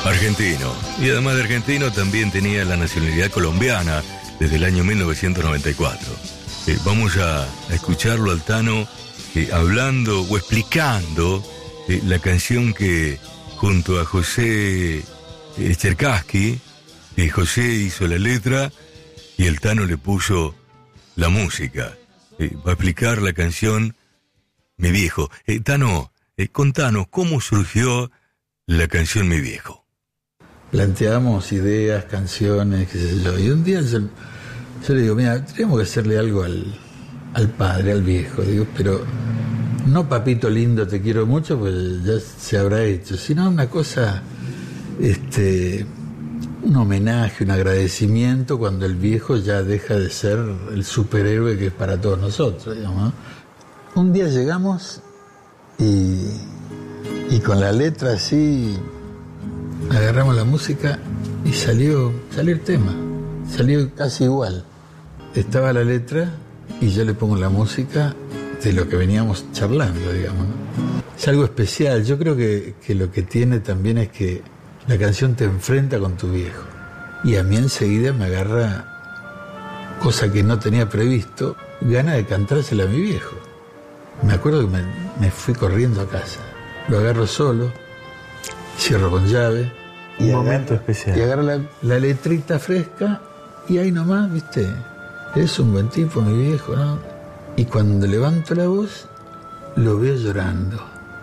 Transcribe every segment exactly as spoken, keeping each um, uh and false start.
Argentino. Y además de argentino también tenía la nacionalidad colombiana desde el año mil novecientos noventa y cuatro. Eh, vamos a, a escucharlo al Tano eh, hablando o explicando eh, la canción que junto a José eh, Cherkassky, eh, José hizo la letra y el Tano le puso la música. Eh, va a explicar la canción Mi Viejo. Eh, Tano, eh, contanos cómo surgió la canción Mi Viejo. Planteamos ideas, canciones, qué sé yo. Y un día yo, yo le digo, mira, tenemos que hacerle algo al, al padre, al viejo. Digo, pero no papito lindo, te quiero mucho, pues ya se habrá hecho. Sino una cosa, este, un homenaje, un agradecimiento cuando el viejo ya deja de ser el superhéroe que es para todos nosotros, digamos, ¿no? Un día llegamos y, y con la letra así... agarramos la música y salió, salió el tema, salió casi igual. Estaba la letra y yo le pongo la música de lo que veníamos charlando, digamos, ¿no? Es algo especial. Yo creo que, que lo que tiene también es que la canción te enfrenta con tu viejo. Y a mí enseguida me agarra, cosa que no tenía previsto, gana de cantársela a mi viejo. Me acuerdo que me, me fui corriendo a casa. Lo agarro solo, cierro con llave. Un momento especial. Y agarro la, la letrita fresca y ahí nomás, viste, es un buen tipo, mi viejo, ¿no? Y cuando levanto la voz, lo veo llorando.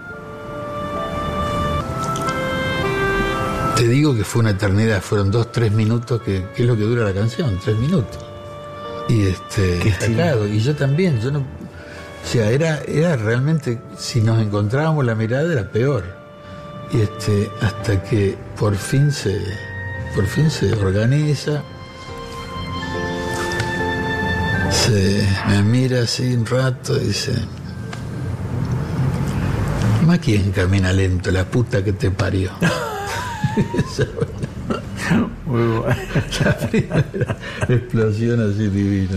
Te digo que fue una eternidad, fueron dos, tres minutos, que, que es lo que dura la canción, tres minutos. Y este, sacado, y yo también, yo no, o sea, era, era realmente, si nos encontrábamos la mirada era peor. Y este, hasta que por fin se, por fin se organiza, se me mira así un rato y dice, ¿ma quién camina lento? La puta que te parió. Muy bueno. La primera explosión así divina.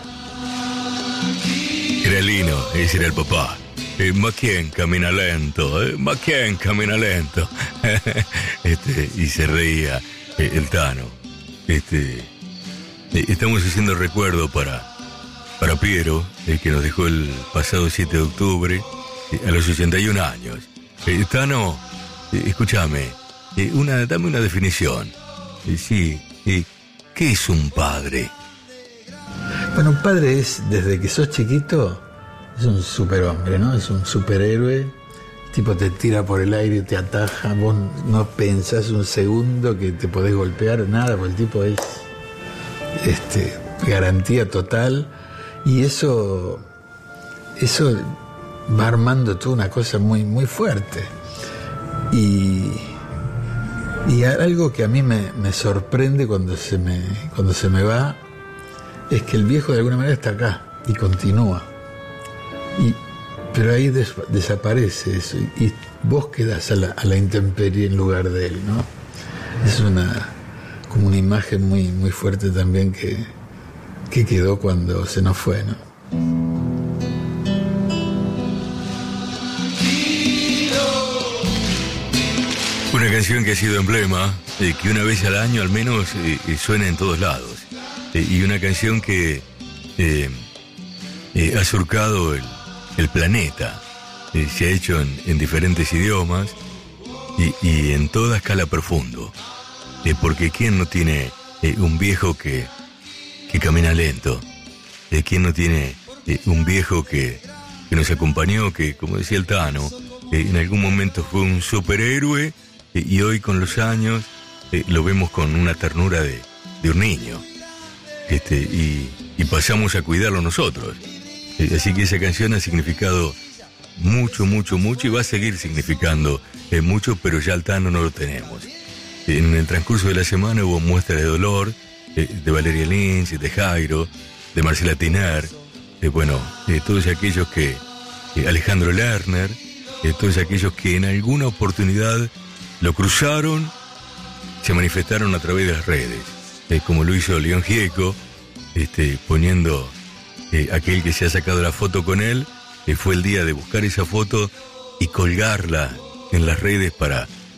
Era Lino, ese era el papá. Eh, ¿Ma quién camina lento? Eh? ¿Ma quién camina lento? este, y se reía eh, el Tano. Este, eh, estamos haciendo recuerdo para, para Piero, eh, que nos dejó el pasado siete de octubre, eh, a los ochenta y un años. Eh, Tano, eh, escúchame, eh, una, dame una definición. Eh, sí, eh, ¿qué es un padre? Bueno, un padre es, desde que sos chiquito, es un superhombre, ¿no? Es un superhéroe. El tipo te tira por el aire, te ataja, vos no pensás un segundo que te podés golpear, nada, porque el tipo es este, garantía total. Y eso, eso va armando toda una cosa muy, muy fuerte. Y, y algo que a mí me, me sorprende cuando se me, cuando se me va, es que el viejo de alguna manera está acá y continúa. Y, pero ahí des, desaparece eso y, y vos quedás a la, a la intemperie en lugar de él, ¿no? Es una como una imagen muy, muy fuerte también que, que quedó cuando se nos fue, ¿no? Una canción que ha sido emblema, eh, que una vez al año al menos eh, eh, suena en todos lados. Eh, y una canción que eh, eh, ha surcado el El planeta, eh, se ha hecho en, en diferentes idiomas y, y en toda escala profundo. Eh, porque ¿quién no tiene eh, un viejo que, que camina lento? Eh, ¿Quién no tiene eh, un viejo que, que nos acompañó, que, como decía el Tano, eh, en algún momento fue un superhéroe eh, y hoy con los años eh, lo vemos con una ternura de, de un niño? Este, y, y pasamos a cuidarlo nosotros. Así que esa canción ha significado mucho, mucho, mucho y va a seguir significando eh, mucho, pero ya al Tano no lo tenemos. En el transcurso de la semana hubo muestras de dolor eh, de Valeria Lynch, de Jairo, de Marcela Tiner, eh, bueno, eh, todos aquellos que, eh, Alejandro Lerner, eh, todos aquellos que en alguna oportunidad lo cruzaron, se manifestaron a través de las redes, eh, como lo hizo León Gieco, este, poniendo... Eh, aquel que se ha sacado la foto con él, eh, fue el día de buscar esa foto y colgarla en las redes para,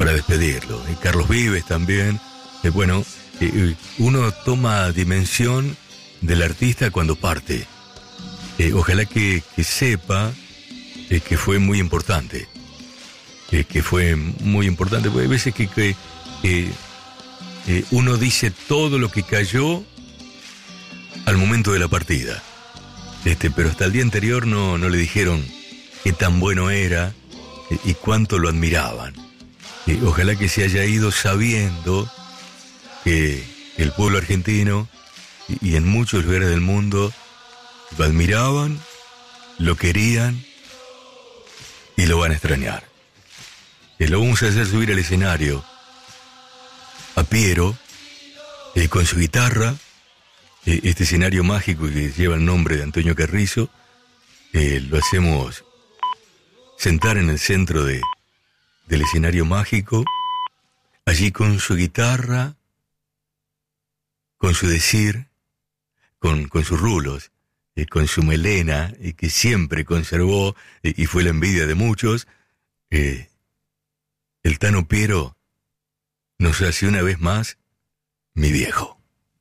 para despedirlo. Y Carlos Vives también. Eh, bueno, eh, uno toma dimensión del artista cuando parte. Eh, ojalá que, que sepa eh, que fue muy importante. Eh, que fue muy importante. Porque hay veces que, que eh, eh, uno dice todo lo que cayó al momento de la partida. Este, pero hasta el día anterior no, no le dijeron qué tan bueno era eh, y cuánto lo admiraban. Eh, ojalá que se haya ido sabiendo que el pueblo argentino y, y en muchos lugares del mundo lo admiraban, lo querían y lo van a extrañar. Eh, lo vamos a hacer subir al escenario a Piero eh, con su guitarra. Eh, este escenario mágico que lleva el nombre de Antonio Carrizo, eh, lo hacemos sentar en el centro de, del escenario mágico, allí con su guitarra, con su decir, con, con sus rulos, eh, con su melena, eh, que siempre conservó eh, y fue la envidia de muchos. eh, el Tano Piero nos hace una vez más Mi Viejo.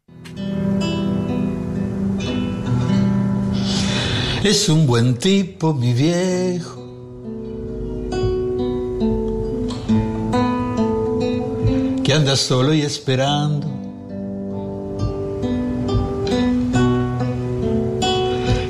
Es un buen tipo, mi viejo. Que anda solo y esperando